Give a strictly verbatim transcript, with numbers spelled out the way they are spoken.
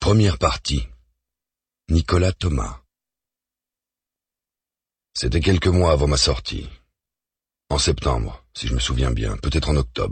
Première partie. Nicolas Thomas. C'était quelques mois avant ma sortie. En septembre, si je me souviens bien, peut-être en octobre.